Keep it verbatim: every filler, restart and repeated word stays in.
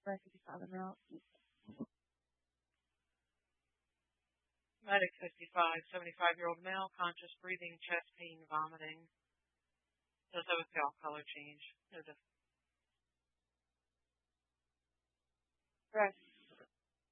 Breast fifty-five and out. Medic fifty-five, seventy-five-year-old male, conscious breathing, chest pain, vomiting. Does have a pale color change. No diff- Breast